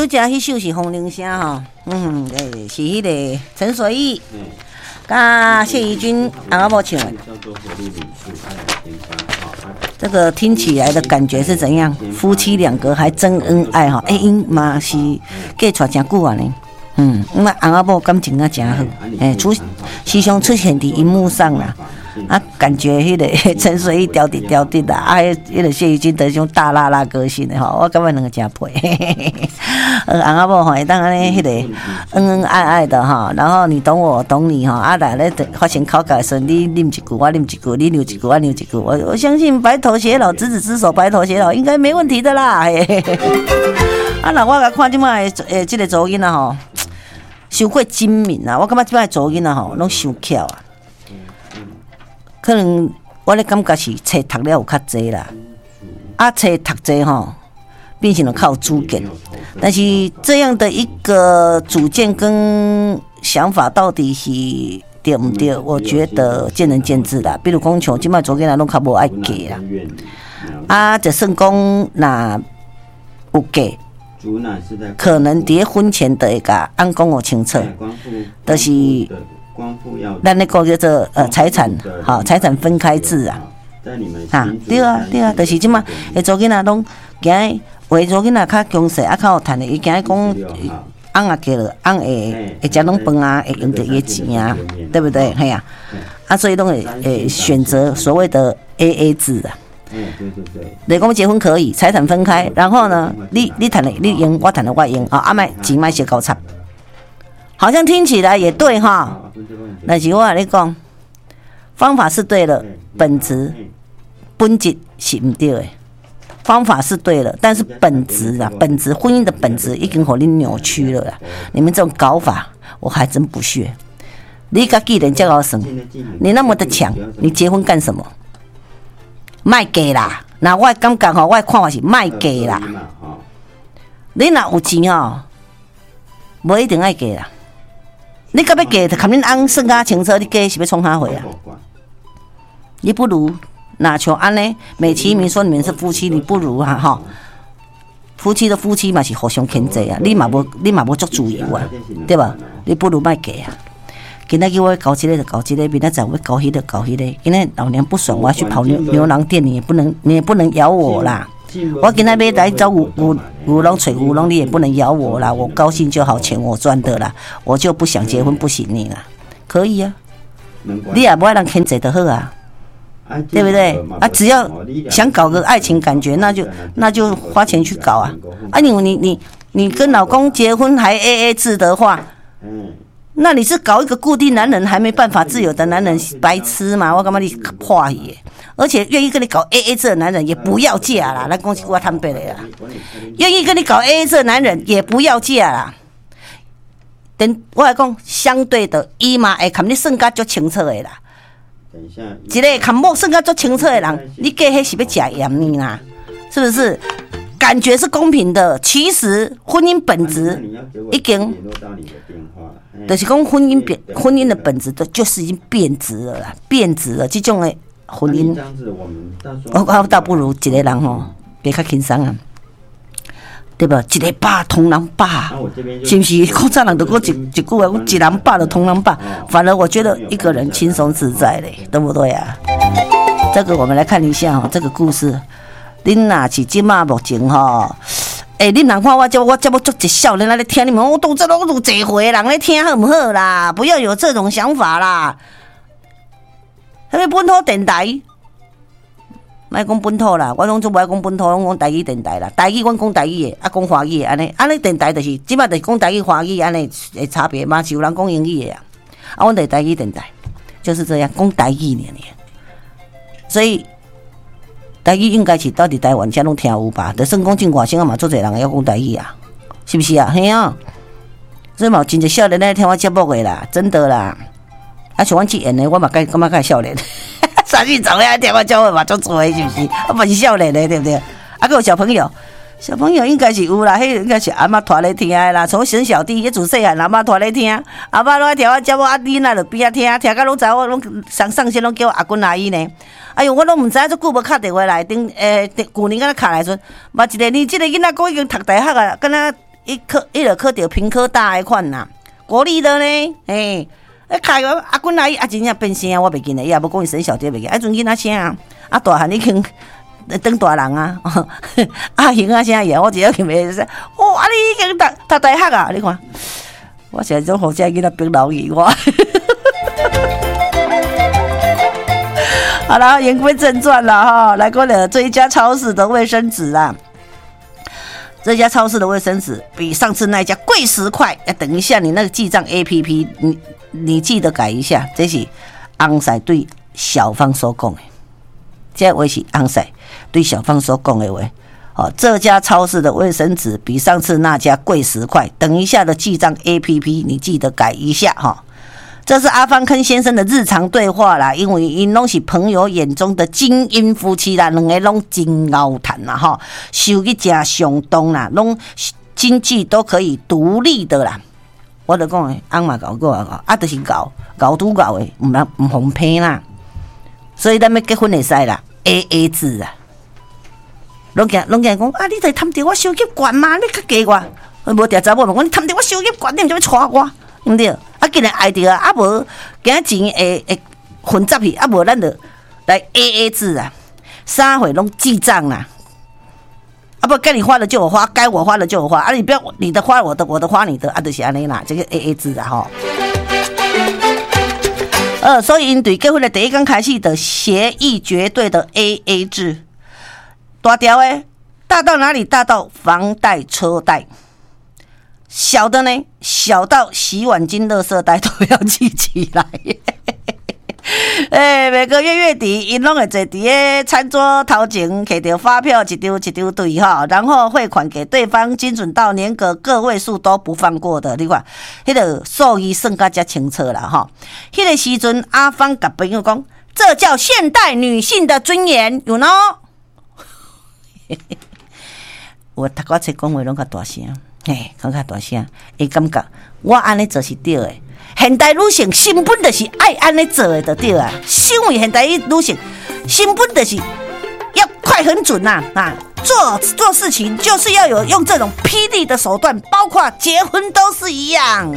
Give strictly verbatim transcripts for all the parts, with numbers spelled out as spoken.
拄则迄首是风铃声吼，嗯，诶，是迄个陈水义，甲谢怡君阿阿伯唱的。这个听起来的感觉是怎样？夫妻两个还真恩爱哈，哎，因嘛是嫁出真久啊呢。嗯，那翁仔某感情啊真好，诶、欸，出时常出现伫荧幕上啦，啊，感觉迄个陈水义调滴调滴的，啊，迄个谢怡君的种大拉拉个性的吼，我感觉两个真配。呃，翁仔某吼，当然咧，迄个恩恩爱爱的哈，然后你懂我，我懂你哈，啊，来咧发生吵架的时候，你啉一句，我啉一句，你扭一句，我扭一句，我我相信白头偕老，执子之手，白头偕老应该没问题的啦。嘿嘿嘿啊，那我甲看即摆诶，即个查某囡仔吼。伤过精明啊！我感觉即摆查某囡仔吼，拢伤巧啊。可能我咧感觉是册读了有较济啦，啊册读济吼，变成了靠主见。但是这样的一个主见跟想法到底是对唔对？我觉得见仁见智啦。比如讲像即摆查某囡仔拢较无爱嫁啦，啊，就算讲若有嫁。可能伫婚前的一个按讲我清楚，就是咱那个叫做呃财产，好财产分开制啊，啊对啊对啊，就是即嘛，诶，查某囡仔拢惊，为查某囡仔较强势，啊较有趁的，伊惊讲翁啊嫁了，翁会会食拢饭啊，会用到伊的钱啊，对不对？嘿啊，啊所以拢会诶选择所谓的 A A 制啊。嗯，对对对。你讲结婚可以，财产分开，然后呢，你你谈的你用，我谈的我用，啊，阿麦钱麦些高差，好像听起来也对哈。但是我跟你讲，方法是对了，本质本质是唔对的。方法是对了，但是本质啊，本质婚姻的本质已经和你扭曲了啦。你们这种搞法，我还真不屑。你家既然这样生，你那么的强，你结婚干什么？卖嫁啦！那我感觉吼，我看法是卖嫁啦。你若有钱吼，无一定爱嫁啦。你甲要嫁，就看恁翁算较清楚，你嫁是要创啥货啊？你不如那像安尼，美其名说你们是夫妻，你不如哈吼。夫妻的夫妻嘛是互相牵制啊，你嘛无你嘛无足自由啊，对吧？你不如卖嫁啊。今仔叫我搞这个就搞这个，明仔载我搞迄个搞迄个。今仔老娘不爽，我要去跑牛牛郎店，你也不能，你也不能咬我啦。我今仔要来找五五五龙吹五龙，你也不能咬我啦。我高兴就好，钱我赚的啦，我就不想结婚，不行你啦，可以啊。你也不爱让牵制就好啊，对不对？啊，只要想搞个爱情感觉，那就那就花钱去搞啊。啊，你你你你跟老公结婚还 A A 制的话，那你是搞一个固定男人还没办法自由的男人，白痴嘛？我感觉你破耶！而且愿意跟你搞 A A 制的男人也不要嫁啦，咱讲是我坦白的啦。愿意跟你搞 A A 制的男人也不要嫁啦。等我来讲，相对的，伊嘛会看你算甲足清楚的啦。一个看某算甲足清楚的人，你嫁迄是要食盐呢啦，是不是？感觉是公平的，其实婚姻本质已经。就是讲婚姻变，婚姻的本质的就是已经变质了啦，变质了。这种的婚姻，我我倒不如一个人吼，比较轻松啊，对吧？一个霸同人霸，是不是？古早人都讲一一句话，一人霸的同人霸，反而我觉得一个人轻松自在嘞，对不对啊？这个我们来看一下哈，这个故事，恁若是即马目前吼。诶、欸，你人看我这我这么做一少年来听你们，我都这都都这回人来听好不好啦？不要有这种想法啦。迄个本土电台，莫讲本土啦，我拢做不爱讲本土，拢讲台语电台啦。台语阮讲台语的，啊讲华语的，安尼安尼电台就是，即摆就是讲台语华语安尼的差别嘛，是有人讲英语的啊。啊，阮就是台语电台，就是这样讲台语呢。所以。台语应该是到伫台湾才拢听有吧？就算讲进外省啊嘛，做侪人会晓讲台语啊，是不是啊？嘿啊！所以嘛，真侪少年来听我节目的啦，真的啦。啊，像阮去演的，我嘛感感觉较少年，三十早来听我节目嘛，足做的是不是？啊，嘛是少年的，对不对？啊，还有小朋友，小朋友应该是有啦，迄应该是阿嬷拖来听的啦。从生小弟一自细汉，阿嬷拖来听，阿嬷拢爱听我节目，啊，你那就边仔听，听到拢知我拢上上线拢叫我阿君阿姨呢。哎呦，我拢唔知影，足久无敲电话来，顶诶，旧年敢若敲来说，嘛一个你即个囡仔哥已经读大学啊，敢若一科一个科到平科大的款呐，国立的呢，哎，哎，开个阿君阿姨阿真正变声，我袂记得，伊也无讲伊生小弟袂记，啊，阵囡仔声啊，啊大汉已经当大人啊，啊型啊声也，我只要去袂说，哦，啊你已经读读大学啊，你看，我现在种好这囡仔变老语我。好了，言归正传了哈，来过了这一家超市的卫生纸啊。这家超市的卫生纸比上次那一家贵十块，要等一下你那个记账 A P P， 你你记得改一下，这是翁婿对小芳所讲的，这话是翁婿对小芳所讲的话。哦，这家超市的卫生纸比上次那家贵十块，等一下的记账 A P P 你记得改一下哈。这是阿方坑先生的日常对话啦，因为因拢是朋友眼中的精英夫妻啦，两个拢真高谈啦哈，收入真相当啦，拢经济都可以独立的啦。我就讲诶，翁嘛搞过啊，啊，就是搞搞拄搞诶，唔能唔方便啦。所以咱要结婚会使啦 ，A A 制啊。拢惊拢惊讲啊，你在贪着我收入悬嘛？你较加我，无条查某问我，你贪着我收入悬，你毋就要娶我？对不对？啊，既然爱着啊，啊无今仔钱会会混杂去，啊无咱就来 A A 制啊，三回拢记账啦。啊不，该你花的就我花，该我花的就我花，啊你不要你的花我的，我的花你的，啊就是安尼啦，这个 A A 制啊吼。呃，所以因对结婚的第一天开始的协议绝对的 A A 制，大条诶，大到哪里？大到房贷、车贷。小的呢，小到洗碗巾、垃圾袋都要记起来。哎，每个月月底，因拢会坐伫个餐桌头前，摕着发票一张一张对哈，然后汇款给对方，精准到连个个位数都不放过的。你看，迄个数字算甲遮清楚啦哈。迄个时阵，阿芳甲朋友讲，这叫现代女性的尊严 ，you know？ 我读我册讲话拢较大声。嘿，讲较大声，会感觉我安尼做是对的。现代女性根本就是爱安尼做的，就对啊。身为现代女性，根本就是要快很准呐啊，啊！做做事情就是要有用这种霹雳的手段，包括结婚都是一样。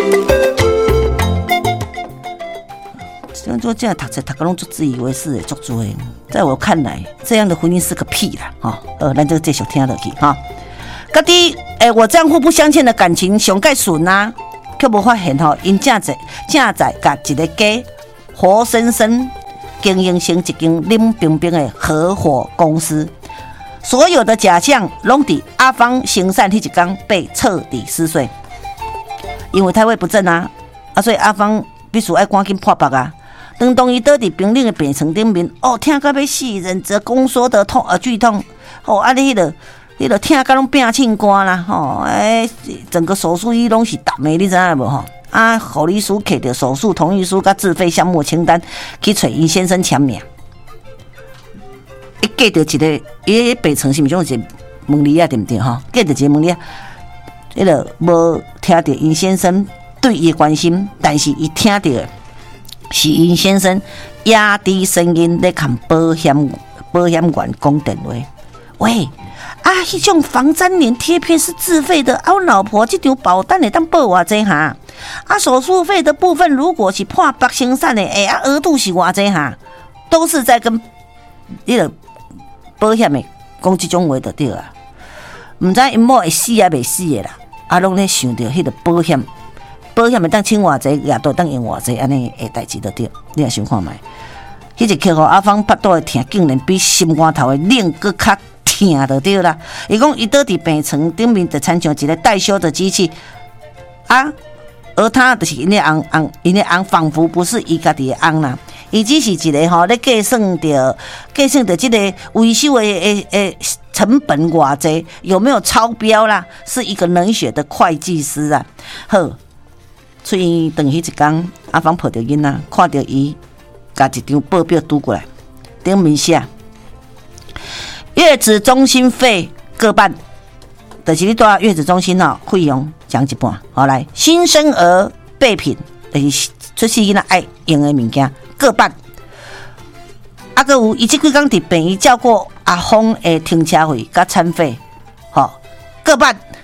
像做这样读册，读个拢做自以为是的，做作的。在我看来，这样的婚姻是个屁啦！哈、哦，呃，咱就继续听落去哈。家己诶，我丈夫不相欠的感情上盖顺啊，却无发现吼，因正在正在甲一个家活生生经营成一间冷冰冰的合伙公司，所有的假象拢伫阿芳行善迄一天被彻底撕碎，因为太位不正啊，啊，所以阿芳必须爱赶紧破白啊。当当伊倒伫冰冷的病床顶面，哦，听到要死，忍着宫缩的痛呃剧痛，哦，啊，你迄个。你著听甲拢变庆歌啦，吼！哎，整个手术医拢是淡的，你知影无吼？啊，护理师摕着手术同意书甲自费项目清单去找因先生签名，一记着一个，伊病床是毋是种是问你啊，对毋对吼？记着一个问你啊，迄个无听着因先生对伊的关心，但是伊听着的是因先生压低声音咧向保险保险员讲电话，喂。啊，迄种防粘连贴片是自费的，啊，我老婆这张保单会当报偌济哈？啊，手术费的部分如果是破百生产的，哎啊，额度是偌济哈？都是在跟那个保险的讲这种话就对啊。唔知因某会死啊，未死的啦，啊，拢咧想着迄个保险，保险会当请偌济，也都当用偌济，安尼的代志就对。你也想看卖？迄一刻互阿芳腹肚的疼，竟然比心肝头的冷搁较。疼就对啦，伊讲伊倒伫病床顶面，就亲像一个待修的机器啊，而他就是因的翁翁，因的翁仿佛不是伊家己的翁啦，伊只是一个吼咧计算着计算着这个维修的诶诶成本偌济，有没有超标啦？是一个冷血的会计师啊。好，所以等迄一天，阿芳抱着囡仔，看到伊甲一张报表拄过来，顶面写。月子中心费各半，就是你住月子中心哦，费用降一半。好来，新生儿备品，就是出世囡仔爱用的物件各半。啊，个有伊即几工伫病院照顾阿峰的停车费甲餐费，吼、哦、各半。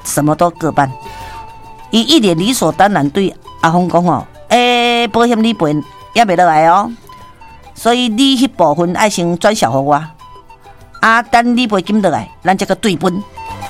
什么都各半。伊一脸理所当然对阿峰讲哦，诶、欸，保险你赔也袂落来哦，所以你迄部分爱先转销互我，啊，等你赔金落来，咱才个对分。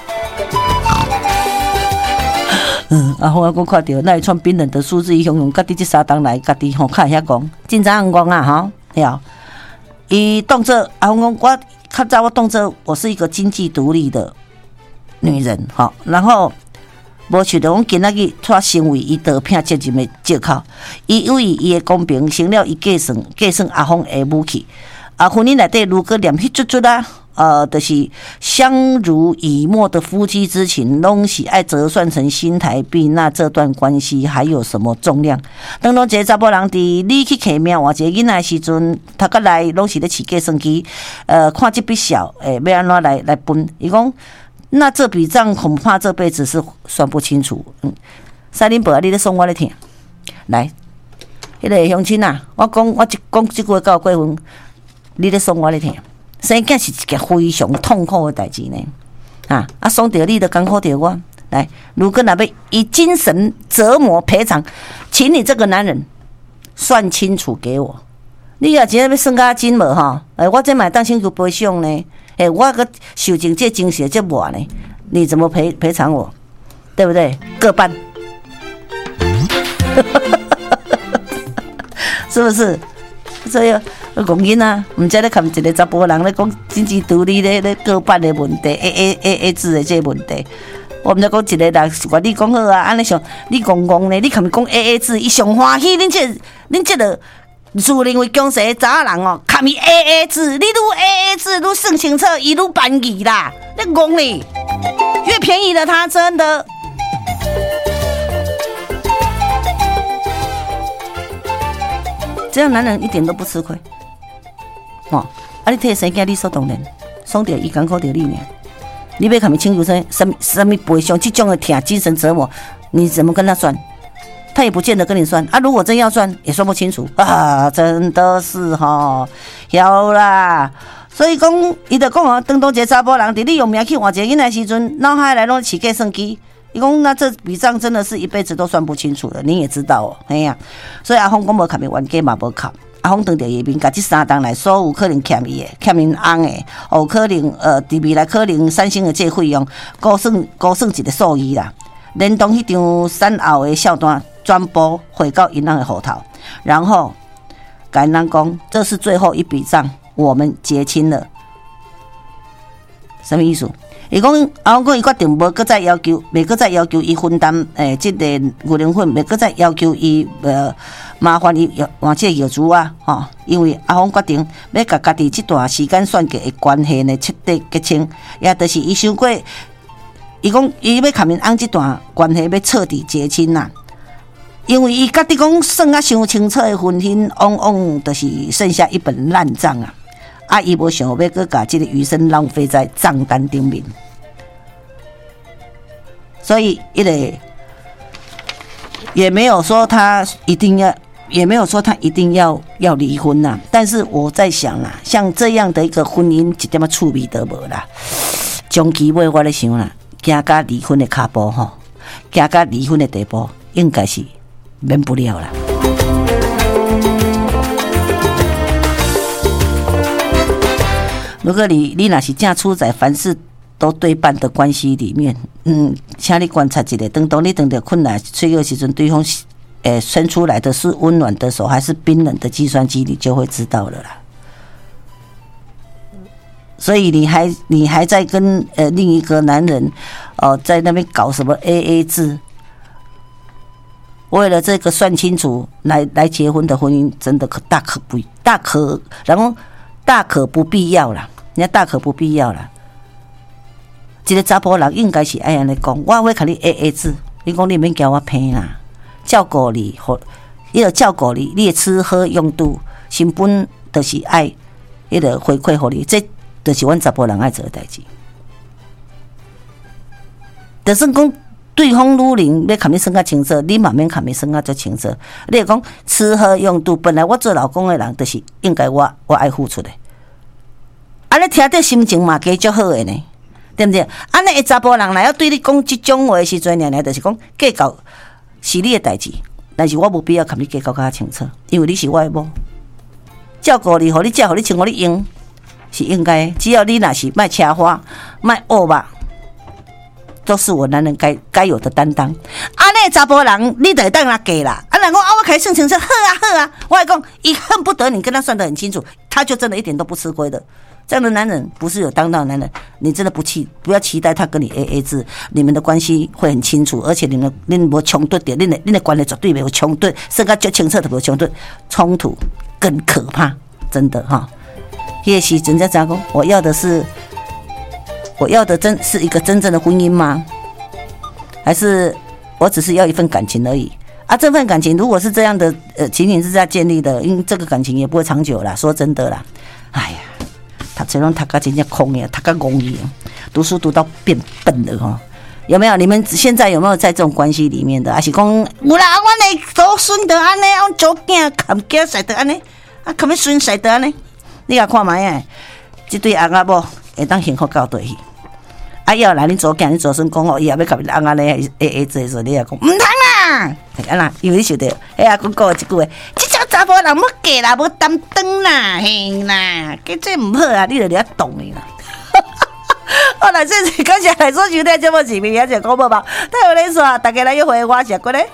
嗯，阿峰阿公看到那一串冰冷的数字，伊形容家己这三档来，家己吼较会晓讲，真早阳光啊吼，了。伊动作阿峰讲，我较早我动作，我是一个经济独立的女人，吼，然后无想到我今仔日却成为伊刀片责任的借口。伊为伊的公平，成了伊计算计算阿峰的武器。啊，婚姻内底如果念迄chút chút啊。呃，就是相濡以沫的夫妻之情，拢是爱折算成新台币，那这段关系还有什么重量？当中一个查甫人伫你去客命换一个囡仔时阵，头壳内拢是咧饲计算机，呃，看这笔小，诶、欸，要安怎来来分？伊讲，那这笔账恐怕这辈子是算不清楚。嗯，三林伯啊，你咧送我咧听，来，迄、那个乡亲啊，我讲我一讲即句话到过分，你咧送我咧听。生囝是一件非常痛苦的代志呢，啊啊！爽着你就艰苦着我。来，如果若要以精神折磨赔偿，请你这个男人算清楚给我。你若真要算甲真无吼，诶，我这买当先求赔偿呢，诶，我个受尽这精血这磨呢，你怎么赔赔偿我？对不对？各半，是不是？所以。讲囡仔，毋知咧看一个查甫人咧讲经济独立咧咧各半的问题 ，A A A A 制的这个问题，我毋知讲一个人是话你讲好啊，安尼想你讲讲咧，你看讲 A A 制，伊上欢喜，恁这恁这个自认为强势的查人哦，看伊 A A 制，你愈 A A 制愈算清楚，伊愈便宜啦，你讲你越便宜的他真的。这样男人一点都不吃亏。哦，啊！你替生囝理所当然，爽着伊艰苦着你呢。你要看伊请求说什么什么赔偿，这种的疼精神折磨，你怎么跟他算？他也不见得跟你算啊。如果真要算，也算不清楚啊！真的是哈，晓啦。所以讲，伊就讲哦，当当一个查甫人，伫你用命去换一个囡仔时阵，脑海内拢饲计算机。伊讲，那这笔账真的是一辈子都算不清楚的，你也知道哦。哎呀，所以阿峰讲无欠伊冤家嘛无欠。阿峰当着伊面，甲这三档来，所有可能欠伊的、欠因翁的，有可能呃，伫未来可能三星的这费用，高算高算一个数亿啦。连同迄张产后的账单全部汇到因翁的户头，然后甲因翁讲，这是最后一笔账，我们结清了。什么意思？伊讲，阿峰讲伊决定无搁再要求，袂搁再要求伊分担诶，即、这个牛奶粉，袂搁再要求伊呃。麻烦伊换这个药珠啊，吼！因为阿峰决定要甲家己这段时间算计的关系呢彻底结清，也就是伊想过，伊讲伊要甲因翁这段关系要彻底结清啦。因为伊家己讲算啊伤清楚的婚姻，往往就是剩下一本烂账啊！啊，伊无想要搁甲这个余生浪费在账单顶面，所以伊个也没有说他一定要。也没有说他一定要要离婚呐、啊，但是我在想啦，像这样的一个婚姻，一点仔趣味都无啦。终其尾，我咧想啦，行到离婚的脚步吼，行到离婚的地步，应该是免不了啦。如果你你若是正处在凡事都对半的关系里面，嗯，请你观察一下，当当你当着困难脆弱时阵，对方。诶，伸出来的是温暖的手还是冰冷的计算机，你就会知道了啦。所以你还你还在跟呃另一个男人哦、呃、在那边搞什么 A A 制，为了这个算清楚来来结婚的婚姻，真的可大可不大可，然后大可不必要啦，人家大可不必要啦。一个查甫人应该是爱安尼讲，我会甲你 A A 制，你讲你免交我骗啦。照顾你，或伊个照顾你，你的吃喝用度，根本就是爱，伊个回馈互你，这就是阮查甫人爱做的代志。就算讲对方女人要甲你算较清楚，你嘛免甲你算较足清楚。你讲吃喝用度，本来我做老公的人，就是应该我我爱付出的。啊，你听着心情嘛，加足好的呢。 对不对？安尼，查甫人来要对你讲这种话的时阵，娘娘就是讲计较是你的代志，但是我无必要跟你计较较清楚，因为你是我的某，照顾你，互你食，互你穿，互你用，是应该。只要你若是卖车花、卖恶吧，都是我男人该该有的担当。安尼查甫人，你得当他给啦。啊，人讲啊，我可以算清楚，好啊好啊。我还讲，一恨不得你跟他算得很清楚，他就真的一点都不吃亏的。这样的男人不是有当道的男人，你真的不期不要期待他跟你 A A 制，你们的关系会很清楚，而且你们你无冲突的，你的你的关系绝对没有冲突，甚至就清澈的没有冲突，冲突更可怕，真的哈。那个时阵才知讲，我要的是，我要的真是一个真正的婚姻吗？还是我只是要一份感情而已？啊，这份感情如果是这样的，呃，情形是这样建立的，因为这个感情也不会长久啦。说真的啦，哎呀。读册拢读到真正空的，读到懵的，读书读到变笨了哈。有没有？你们现在有没有在这种关系里面的？还是讲有啦，我的祖孙得安尼，我祖囝含囝使得安尼，啊，含要孙使得安尼？你甲看卖啊，这对翁仔某会当幸福到倒去？啊，要来你祖囝、你祖孙讲哦，伊也要甲你翁仔咧 A A 制的时候，你也讲唔通啦，安啦，因为你晓得，哎呀，讲讲一句话。查甫人要嫁啦，要担当啦，嘿啦，这唔好啊！你就了懂的啦。好啦，这次感谢来所收听节目视频，也是广播吧。太有人说，大家来约会，我是过来。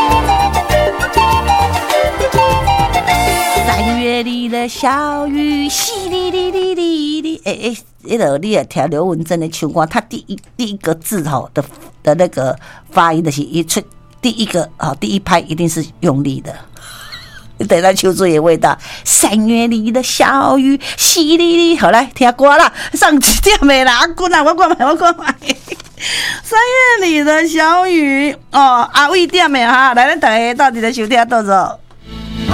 三月里的小雨，淅沥沥沥沥沥。哎哎，那个你也听刘文正的唱歌，他第一第一个字吼的的那个发音的是一出第一个啊，第一拍一定是用力的。等到秋水的味道，三月里的小雨，淅沥沥。好来听歌啦，上几点没啦？阿君啊，我看买，我看买。三月里的小雨，哦，阿伟点的哈，来咱大家到底在收听到做。